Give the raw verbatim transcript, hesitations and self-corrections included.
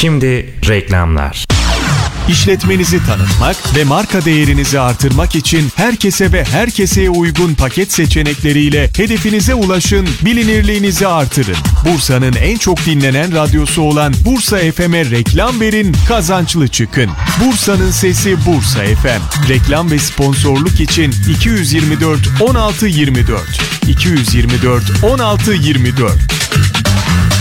Şimdi reklamlar. İşletmenizi tanıtmak ve marka değerinizi artırmak için herkese ve herkeseye uygun paket seçenekleriyle hedefinize ulaşın, bilinirliğinizi artırın. Bursa'nın en çok dinlenen radyosu olan Bursa F M'e reklam verin, kazançlı çıkın. Bursa'nın sesi Bursa F M. Reklam ve sponsorluk için iki yüz yirmi dört on altı yirmi dört iki yüz yirmi dört on altı yirmi dört.